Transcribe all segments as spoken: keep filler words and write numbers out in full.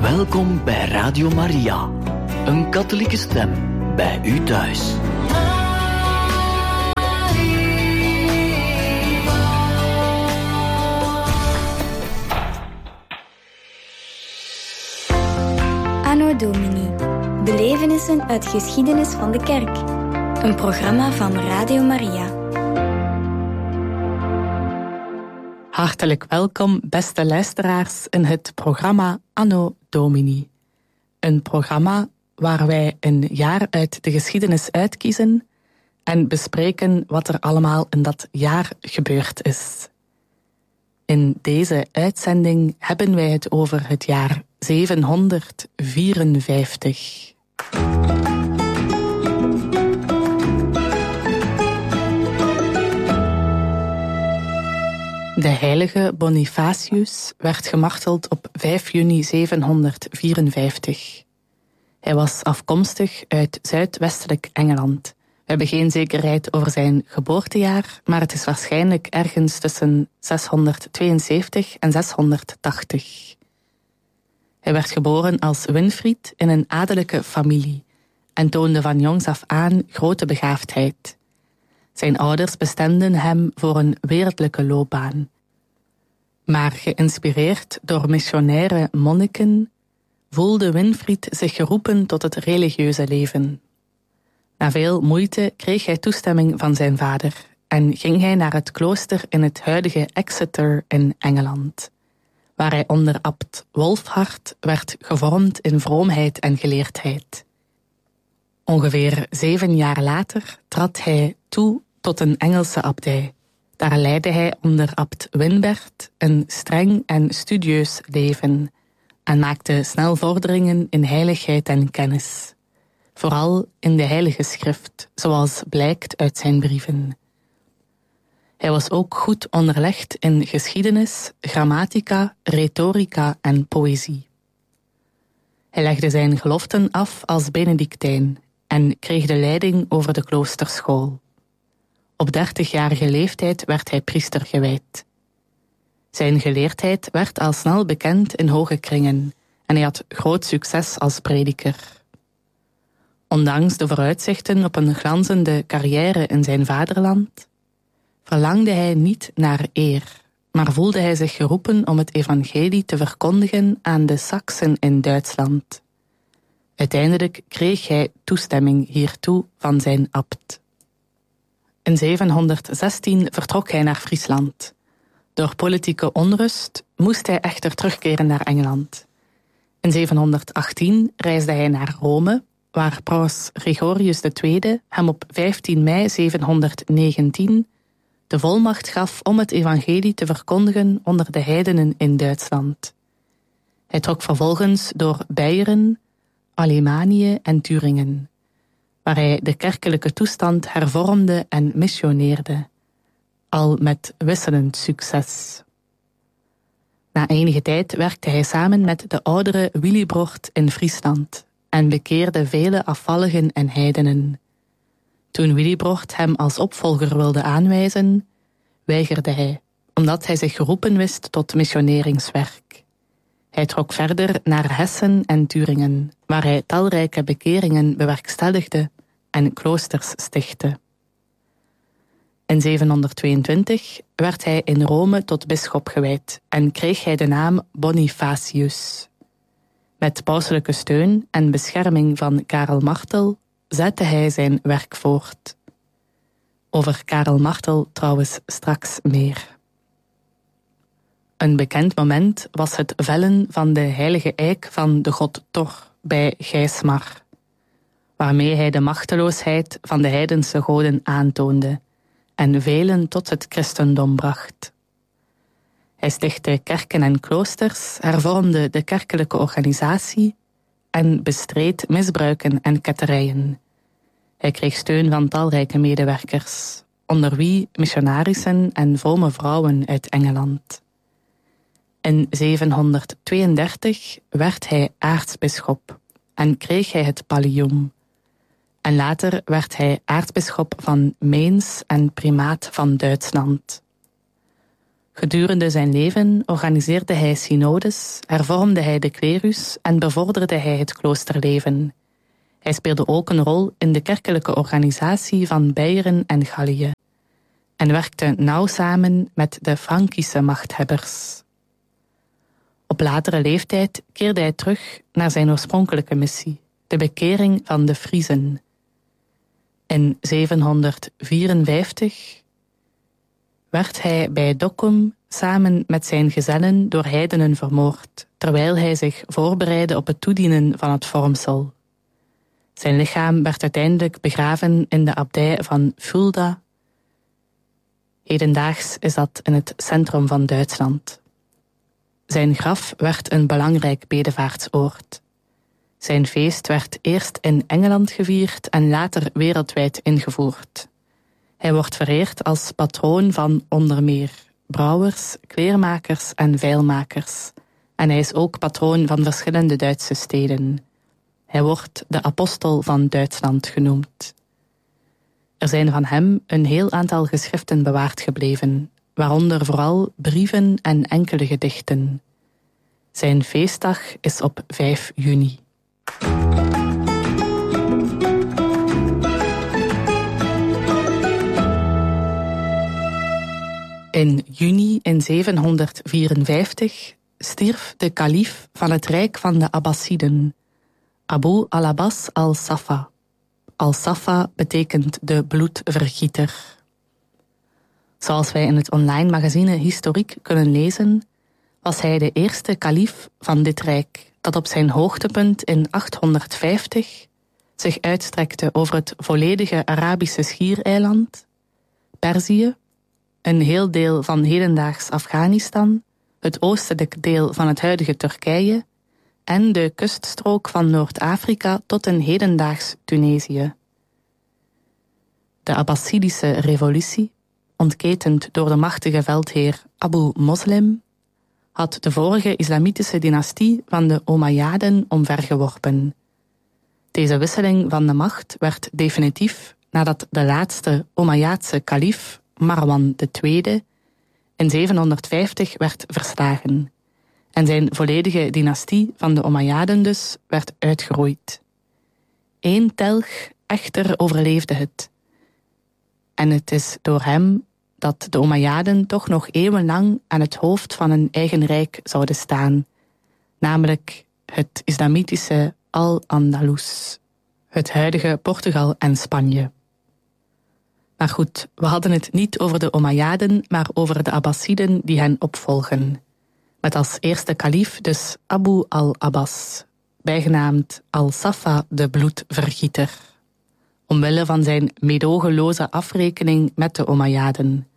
Welkom bij Radio Maria, een katholieke stem bij u thuis. Anno Domini. Belevenissen uit geschiedenis van de kerk. Een programma van Radio Maria. Hartelijk welkom, beste luisteraars, in het programma Anno Domini. Een programma waar wij een jaar uit de geschiedenis uitkiezen en bespreken wat er allemaal in dat jaar gebeurd is. In deze uitzending hebben wij het over het jaar zevenhonderdvierenvijftig. De heilige Bonifacius werd gemarteld op vijf juni zevenhonderdvierenvijftig. Hij was afkomstig uit zuidwestelijk Engeland. We hebben geen zekerheid over zijn geboortejaar, maar het is waarschijnlijk ergens tussen zeshonderdtweeënzeventig en zeshonderdtachtig. Hij werd geboren als Winfried in een adellijke familie en toonde van jongs af aan grote begaafdheid. Zijn ouders bestemden hem voor een wereldlijke loopbaan. Maar geïnspireerd door missionaire monniken voelde Winfried zich geroepen tot het religieuze leven. Na veel moeite kreeg hij toestemming van zijn vader en ging hij naar het klooster in het huidige Exeter in Engeland, waar hij onder abt Wolfhart werd gevormd in vroomheid en geleerdheid. Ongeveer zeven jaar later trad hij toe tot een Engelse abdij. Daar leidde hij onder abt Winbert een streng en studieus leven en maakte snel vorderingen in heiligheid en kennis. Vooral in de heilige schrift, zoals blijkt uit zijn brieven. Hij was ook goed onderlegd in geschiedenis, grammatica, retorica en poëzie. Hij legde zijn geloften af als Benedictijn en kreeg de leiding over de kloosterschool. Op dertigjarige leeftijd werd hij priester gewijd. Zijn geleerdheid werd al snel bekend in hoge kringen en hij had groot succes als prediker. Ondanks de vooruitzichten op een glanzende carrière in zijn vaderland, verlangde hij niet naar eer, maar voelde hij zich geroepen om het evangelie te verkondigen aan de Saksen in Duitsland. Uiteindelijk kreeg hij toestemming hiertoe van zijn abt. In zevenhonderdzestien vertrok hij naar Friesland. Door politieke onrust moest hij echter terugkeren naar Engeland. In zevenhonderdachttien reisde hij naar Rome, waar paus Gregorius de Tweede hem op vijftien mei zevenhonderdnegentien de volmacht gaf om het evangelie te verkondigen onder de heidenen in Duitsland. Hij trok vervolgens door Beieren, Alemanië en Turingen, waar hij de kerkelijke toestand hervormde en missioneerde, al met wisselend succes. Na enige tijd werkte hij samen met de oudere Willibrord in Friesland en bekeerde vele afvalligen en heidenen. Toen Willibrord hem als opvolger wilde aanwijzen, weigerde hij, omdat hij zich geroepen wist tot missioneringswerk. Hij trok verder naar Hessen en Turingen, waar hij talrijke bekeringen bewerkstelligde en kloosters stichtte. In zevenhonderdtweeëntwintig werd hij in Rome tot bisschop gewijd en kreeg hij de naam Bonifacius. Met pauselijke steun en bescherming van Karel Martel zette hij zijn werk voort. Over Karel Martel trouwens straks meer. Een bekend moment was het vellen van de heilige eik van de god Thor bij Geismar, waarmee hij de machteloosheid van de heidense goden aantoonde en velen tot het christendom bracht. Hij stichtte kerken en kloosters, hervormde de kerkelijke organisatie en bestreed misbruiken en ketterijen. Hij kreeg steun van talrijke medewerkers, onder wie missionarissen en vrome vrouwen uit Engeland. In zevenhonderdtweeëndertig werd hij aartsbisschop en kreeg hij het pallium. En later werd hij aartsbisschop van Mainz en primaat van Duitsland. Gedurende zijn leven organiseerde hij synodes, hervormde hij de klerus en bevorderde hij het kloosterleven. Hij speelde ook een rol in de kerkelijke organisatie van Beieren en Gallië en werkte nauw samen met de Frankische machthebbers. Op latere leeftijd keerde hij terug naar zijn oorspronkelijke missie, de bekering van de Friezen. In zevenhonderdvierenvijftig werd hij bij Dokkum samen met zijn gezellen door heidenen vermoord, terwijl hij zich voorbereidde op het toedienen van het vormsel. Zijn lichaam werd uiteindelijk begraven in de abdij van Fulda. Hedendaags is dat in het centrum van Duitsland. Zijn graf werd een belangrijk bedevaartsoord. Zijn feest werd eerst in Engeland gevierd en later wereldwijd ingevoerd. Hij wordt vereerd als patroon van onder meer brouwers, kleermakers en veilmakers. En hij is ook patroon van verschillende Duitse steden. Hij wordt de apostel van Duitsland genoemd. Er zijn van hem een heel aantal geschriften bewaard gebleven, waaronder vooral brieven en enkele gedichten. Zijn feestdag is op vijf juni. In juni in zevenhonderdvierenvijftig stierf de kalief van het rijk van de Abbasiden, Abu al-Abbas al-Safa. Al-Safa betekent de bloedvergieter. Zoals wij in het online magazine Historiek kunnen lezen, was hij de eerste kalief van dit rijk, dat op zijn hoogtepunt in achthonderdvijftig zich uitstrekte over het volledige Arabische schiereiland, Perzië, een heel deel van hedendaags Afghanistan, het oostelijk deel van het huidige Turkije en de kuststrook van Noord-Afrika tot in hedendaags Tunesië. De Abbasidische revolutie, ontketend door de machtige veldheer Abu Moslim, had de vorige islamitische dynastie van de Omayyaden omvergeworpen. Deze wisseling van de macht werd definitief nadat de laatste Omayyaadse kalief, Marwan de Tweede, in zevenhonderdvijftig werd verslagen en zijn volledige dynastie van de Omayyaden dus werd uitgeroeid. Eén telg echter overleefde het. En het is door hem dat de Omayyaden toch nog eeuwenlang aan het hoofd van een eigen rijk zouden staan, namelijk het islamitische Al-Andalus, het huidige Portugal en Spanje. Maar goed, we hadden het niet over de Omayyaden, maar over de Abbasiden die hen opvolgen. Met als eerste kalief dus Abu al-Abbas, bijgenaamd al-Safa de bloedvergieter, omwille van zijn meedogenloze afrekening met de Omayyaden.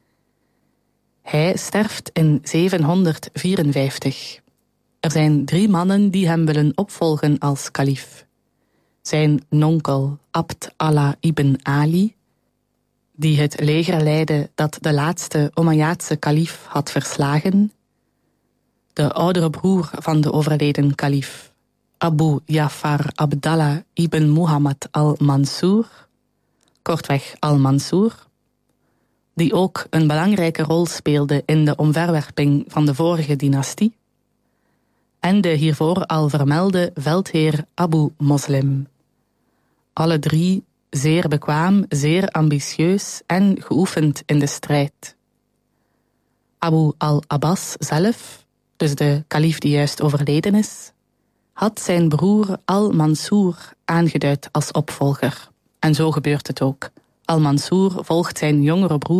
Hij sterft in zevenhonderdvierenvijftig. Er zijn drie mannen die hem willen opvolgen als kalief. Zijn nonkel Abd Allah ibn Ali, die het leger leidde dat de laatste Omayyaadse kalief had verslagen, de oudere broer van de overleden kalief, Abu Ja'far Abdallah ibn Muhammad al-Mansur, kortweg al-Mansur, die ook een belangrijke rol speelde in de omverwerping van de vorige dynastie, en de hiervoor al vermelde veldheer Abu Moslim. Alle drie zeer bekwaam, zeer ambitieus en geoefend in de strijd. Abu al-Abbas zelf, dus de kalief die juist overleden is, had zijn broer al-Mansur aangeduid als opvolger. En zo gebeurt het ook. Al-Mansur volgt zijn jongere broer